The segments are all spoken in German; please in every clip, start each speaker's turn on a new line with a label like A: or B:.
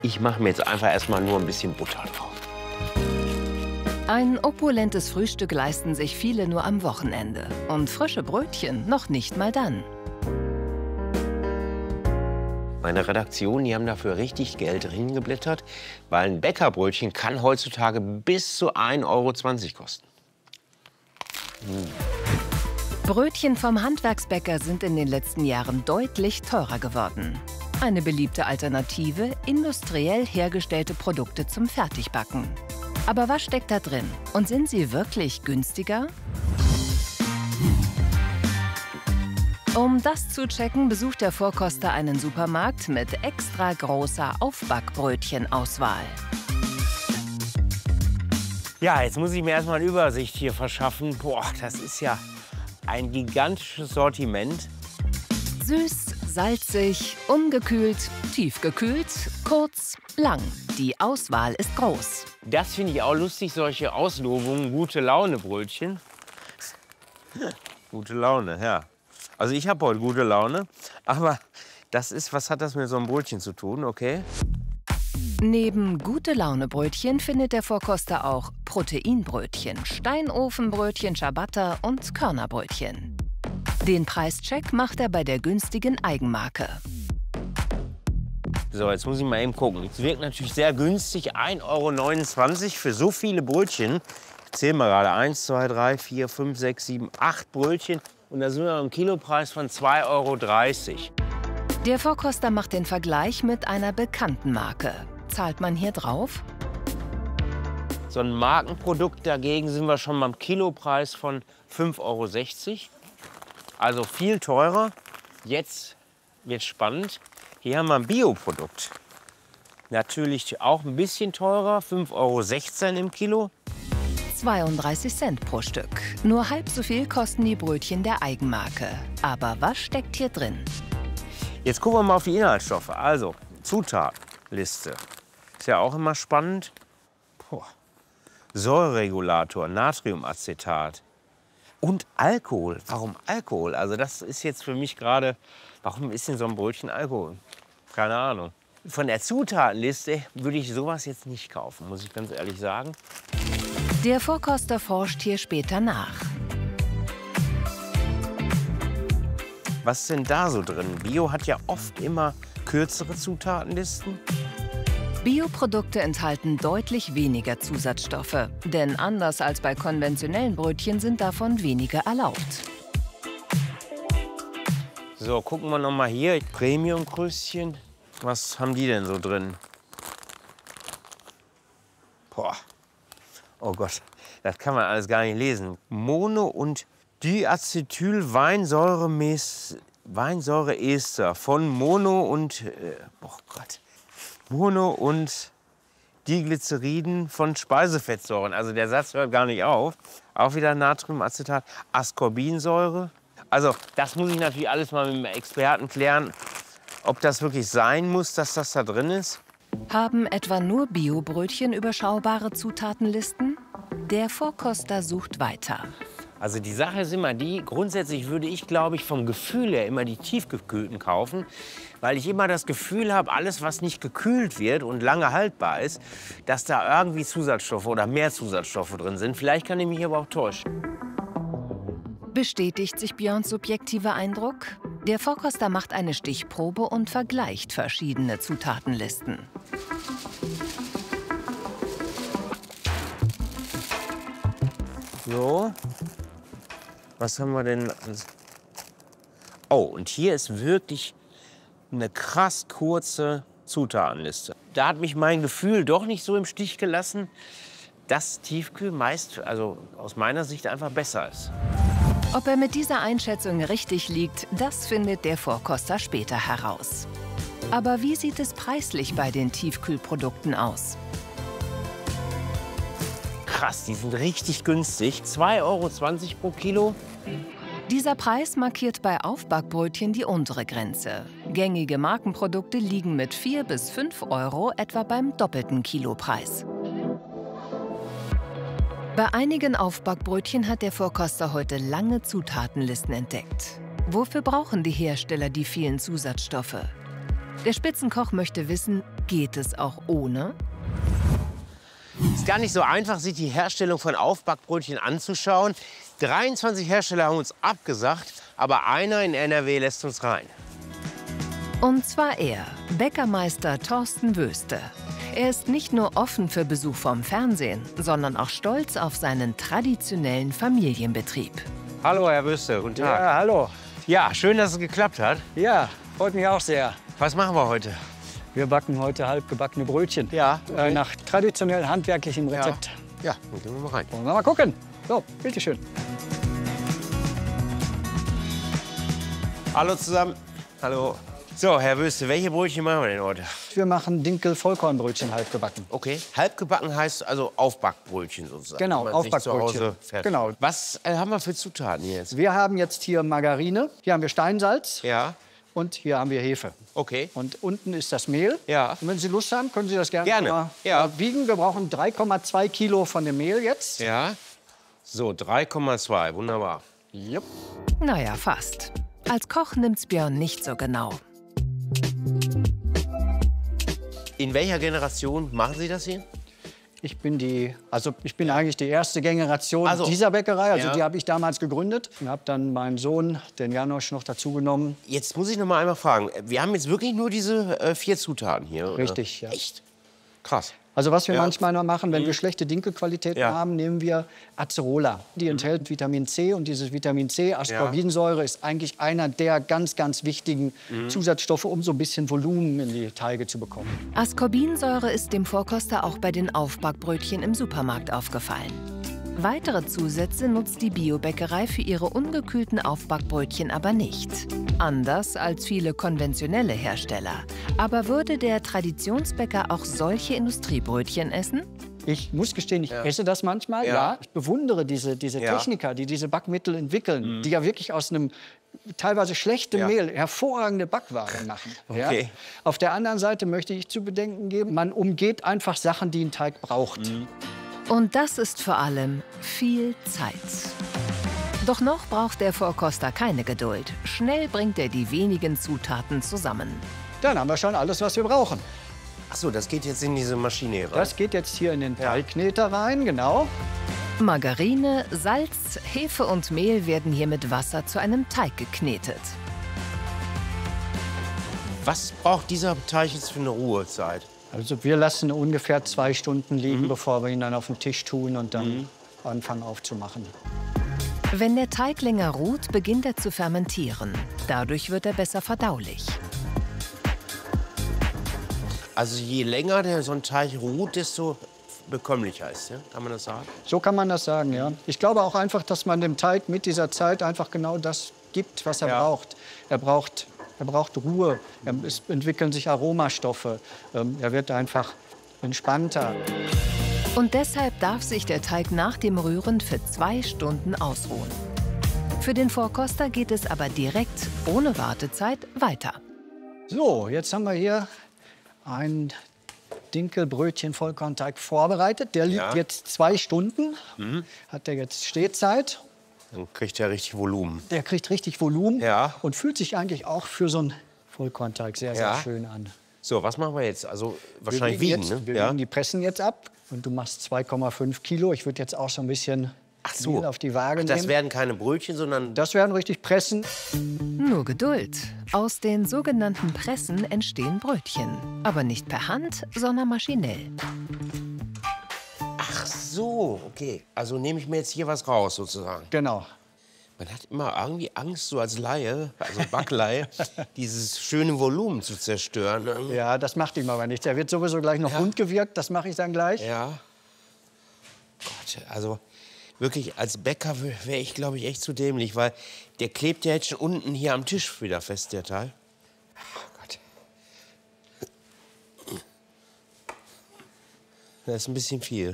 A: Ich mache mir jetzt einfach erstmal nur ein bisschen Butter drauf.
B: Ein opulentes Frühstück leisten sich viele nur am Wochenende. Und frische Brötchen noch nicht mal dann.
A: Meine Redaktion, die haben dafür richtig Geld hingeblättert, weil ein Bäckerbrötchen kann heutzutage bis zu 1,20 € kosten.
B: Brötchen vom Handwerksbäcker sind in den letzten Jahren deutlich teurer geworden. Eine beliebte Alternative, industriell hergestellte Produkte zum Fertigbacken. Aber was steckt da drin? Und sind sie wirklich günstiger? Um das zu checken, besucht der Vorkoster einen Supermarkt mit extra großer Aufbackbrötchenauswahl.
A: Ja, jetzt muss ich mir erstmal eine Übersicht hier verschaffen. Boah, das ist ja ein gigantisches Sortiment.
B: Süß, salzig, ungekühlt, tiefgekühlt, kurz, lang. Die Auswahl ist groß.
A: Das finde ich auch lustig, solche Auslobungen, Gute-Laune-Brötchen. Gute Laune, ja. Also ich habe heute gute Laune, aber das ist, was hat das mit so einem Brötchen zu tun, okay?
B: Neben Gute-Laune-Brötchen findet der Vorkoster auch Proteinbrötchen, Steinofenbrötchen, Ciabatta und Körnerbrötchen. Den Preischeck macht er bei der günstigen Eigenmarke.
A: So, jetzt muss ich mal eben gucken. Es wirkt natürlich sehr günstig, 1,29 € für so viele Brötchen. Ich zähle mal gerade, 1, 2, 3, 4, 5, 6, 7, 8 Brötchen. Und da sind wir am Kilopreis von 2,30 €.
B: Der Vorkoster macht den Vergleich mit einer bekannten Marke. Zahlt man hier drauf?
A: So ein Markenprodukt dagegen sind wir schon beim Kilopreis von 5,60 €. Also viel teurer. Jetzt wird spannend. Hier haben wir ein Bioprodukt. Natürlich auch ein bisschen teurer, 5,16 € im Kilo.
B: 32 Cent pro Stück. Nur halb so viel kosten die Brötchen der Eigenmarke. Aber was steckt hier drin?
A: Jetzt gucken wir mal auf die Inhaltsstoffe. Also, Zutatenliste. Ist ja auch immer spannend. Boah. Säureregulator, Natriumacetat und Alkohol. Warum Alkohol? Also das ist jetzt für mich gerade, warum ist denn so ein Brötchen Alkohol? Keine Ahnung. Von der Zutatenliste würde ich sowas jetzt nicht kaufen, muss ich ganz ehrlich sagen.
B: Der Vorkoster forscht hier später nach.
A: Was ist denn da so drin? Bio hat ja oft immer kürzere Zutatenlisten.
B: Bioprodukte enthalten deutlich weniger Zusatzstoffe. Denn anders als bei konventionellen Brötchen sind davon weniger erlaubt.
A: So, gucken wir noch mal hier. Premium-Kröschen. Was haben die denn so drin? Boah. Oh Gott, das kann man alles gar nicht lesen. Mono- und Diacetylweinsäureester von Mono- und Mono- und Diglyceriden von Speisefettsäuren. Also der Satz hört gar nicht auf. Auch wieder Natriumacetat, Ascorbinsäure. Also das muss ich natürlich alles mal mit dem Experten klären, ob das wirklich sein muss, dass das da drin ist.
B: Haben etwa nur Biobrötchen überschaubare Zutatenlisten? Der Vorkoster sucht weiter.
A: Also die Sache ist immer die, grundsätzlich würde ich, glaube ich, vom Gefühl her immer die tiefgekühlten kaufen, weil ich immer das Gefühl habe, alles, was nicht gekühlt wird und lange haltbar ist, dass da irgendwie Zusatzstoffe oder mehr Zusatzstoffe drin sind. Vielleicht kann ich mich aber auch täuschen.
B: Bestätigt sich Björns subjektiver Eindruck? Der Vorkoster macht eine Stichprobe und vergleicht verschiedene Zutatenlisten.
A: So, was haben wir denn? Oh, und hier ist wirklich eine krass kurze Zutatenliste. Da hat mich mein Gefühl doch nicht so im Stich gelassen, dass Tiefkühl meist, also aus meiner Sicht, einfach besser ist.
B: Ob er mit dieser Einschätzung richtig liegt, das findet der Vorkoster später heraus. Aber wie sieht es preislich bei den Tiefkühlprodukten aus?
A: Krass, die sind richtig günstig. 2,20 € pro Kilo.
B: Dieser Preis markiert bei Aufbackbrötchen die untere Grenze. Gängige Markenprodukte liegen mit 4 bis 5 € etwa beim doppelten Kilopreis. Bei einigen Aufbackbrötchen hat der Vorkoster heute lange Zutatenlisten entdeckt. Wofür brauchen die Hersteller die vielen Zusatzstoffe? Der Spitzenkoch möchte wissen, geht es auch ohne?
A: Ist gar nicht so einfach, sich die Herstellung von Aufbackbrötchen anzuschauen. 23 Hersteller haben uns abgesagt, aber einer in NRW lässt uns rein.
B: Und zwar er, Bäckermeister Thorsten Wöste. Er ist nicht nur offen für Besuch vom Fernsehen, sondern auch stolz auf seinen traditionellen Familienbetrieb.
A: Hallo, Herr Wöste, guten Tag.
C: Ja, hallo.
A: Ja, schön, dass es geklappt hat.
C: Ja, freut mich auch sehr.
A: Was machen wir heute?
C: Wir backen heute halbgebackene Brötchen.
A: Ja, okay.
C: Nach traditionell handwerklichem Rezept.
A: Ja, dann gehen wir mal rein.
C: Wollen wir mal gucken. So, bitteschön.
A: Hallo zusammen. Hallo. So, Herr Wöste, welche Brötchen machen wir denn heute?
C: Wir machen Dinkel-Vollkornbrötchen halbgebacken.
A: Okay. Halbgebacken heißt also Aufbackbrötchen sozusagen.
C: Genau,
A: die man sich
C: Aufbackbrötchen.
A: zu Hause fertigt.
C: Genau.
A: Was haben wir für Zutaten hier jetzt?
C: Wir haben jetzt hier Margarine, hier haben wir Steinsalz
A: Ja,
C: und hier haben wir Hefe.
A: okay.
C: Und unten ist das Mehl.
A: Ja.
C: Und wenn Sie Lust haben, können Sie das gerne
A: Gerne,
C: mal
A: ja.
C: wiegen. Wir brauchen 3,2 Kilo von dem Mehl jetzt.
A: Ja. So, 3,2, wunderbar.
C: Jupp.
B: Naja, fast. Als Koch nimmt's Björn nicht so genau.
A: In welcher Generation machen Sie das hier?
C: Ich bin eigentlich die erste Generation
A: Also,
C: dieser Bäckerei. Also
A: ja.
C: die habe ich damals gegründet und habe dann meinen Sohn, den Janosch, noch dazu genommen.
A: Jetzt muss ich noch mal einmal fragen. Wir haben jetzt wirklich nur diese 4 Zutaten hier, oder?
C: Richtig, ja.
A: Echt? Krass.
C: Also was wir
A: Ja.
C: manchmal noch machen, wenn wir schlechte Dinkelqualitäten
A: Ja.
C: haben, nehmen wir Acerola. Die enthält Vitamin C und dieses Vitamin C, Ascorbinsäure, ist eigentlich einer der ganz, ganz wichtigen Zusatzstoffe, um so ein bisschen Volumen in die Teige zu bekommen.
B: Ascorbinsäure ist dem Vorkoster auch bei den Aufbackbrötchen im Supermarkt aufgefallen. Weitere Zusätze nutzt die Biobäckerei für ihre ungekühlten Aufbackbrötchen aber nicht. Anders als viele konventionelle Hersteller. Aber würde der Traditionsbäcker auch solche Industriebrötchen essen?
C: Ich muss gestehen, ich esse das manchmal.
A: Ja.
C: Ja. Ich bewundere diese
A: Ja.
C: Techniker, die diese Backmittel entwickeln, die ja wirklich aus einem teilweise schlechtem
A: Ja.
C: Mehl hervorragende Backwaren machen.
A: Okay.
C: Ja. Auf der anderen Seite möchte ich zu bedenken geben, man umgeht einfach Sachen, die ein Teig braucht.
B: Und das ist vor allem viel Zeit. Doch noch braucht der Vorkoster keine Geduld. Schnell bringt er die wenigen Zutaten zusammen.
C: Dann haben wir schon alles, was wir brauchen.
A: Ach so, das geht jetzt in diese Maschine rein.
C: Das geht jetzt hier in den Teigkneter rein, genau.
B: Margarine, Salz, Hefe und Mehl werden hier mit Wasser zu einem Teig geknetet.
A: Was braucht dieser Teig jetzt für eine Ruhezeit?
C: Also wir lassen ungefähr 2 Stunden liegen, bevor wir ihn dann auf den Tisch tun und dann anfangen aufzumachen.
B: Wenn der Teig länger ruht, beginnt er zu fermentieren. Dadurch wird er besser verdaulich.
A: Also je länger so ein Teig ruht, desto bekömmlicher ist, ja? Kann man das sagen?
C: So kann man das sagen, ja. Ich glaube auch einfach, dass man dem Teig mit dieser Zeit einfach genau das gibt, was er
A: Ja.
C: braucht. Er braucht Ruhe, es entwickeln sich Aromastoffe, er wird einfach entspannter.
B: Und deshalb darf sich der Teig nach dem Rühren für 2 Stunden ausruhen. Für den Vorkoster geht es aber direkt, ohne Wartezeit, weiter.
C: So, jetzt haben wir hier ein Dinkelbrötchen-Vollkornteig vorbereitet. Der liegt
A: Ja.
C: jetzt 2 Stunden, hat der jetzt Stehzeit.
A: Dann kriegt er richtig Volumen.
C: Der kriegt richtig Volumen
A: Ja.
C: und fühlt sich eigentlich auch für so einen Vollkornteig sehr, sehr
A: Ja.
C: schön an.
A: So, was machen wir jetzt? Also wahrscheinlich wiegen, ne?
C: Wir wiegen die Pressen jetzt ab und du machst 2,5 Kilo. Ich würde jetzt auch so ein bisschen Mehl auf die Waage
A: Das
C: nehmen.
A: werden keine Brötchen, sondern
C: Das werden richtig Pressen.
B: Nur Geduld. Aus den sogenannten Pressen entstehen Brötchen. Aber nicht per Hand, sondern maschinell.
A: Ach so, okay. Also nehme ich mir jetzt hier was raus sozusagen.
C: Genau.
A: Man hat immer irgendwie Angst, so als Laie, also Backleihe, dieses schöne Volumen zu zerstören.
C: Ja, das macht ihm aber nichts. Er wird sowieso gleich noch rund gewirkt. Das mache ich dann gleich.
A: Ja. Gott, also wirklich als Bäcker wäre ich, glaube ich, echt zu dämlich, weil der klebt ja jetzt schon unten hier am Tisch wieder fest, der Teil. Oh Gott. Das ist ein bisschen viel.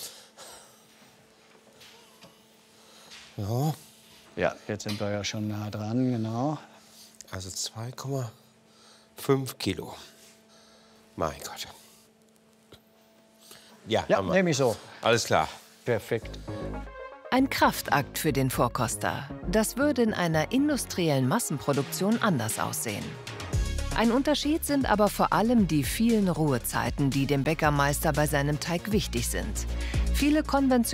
A: Ja,
C: Ja, jetzt sind wir ja schon nah dran, genau.
A: also 2,5 Kilo. Mein Gott. Ja,
C: Ja,
A: haben wir.
C: nehme ich so.
A: Alles klar.
C: Perfekt.
B: Ein Kraftakt für den Vorkoster. Das würde in einer industriellen Massenproduktion anders aussehen. Ein Unterschied sind aber vor allem die vielen Ruhezeiten, die dem Bäckermeister bei seinem Teig wichtig sind. Viele konventionelle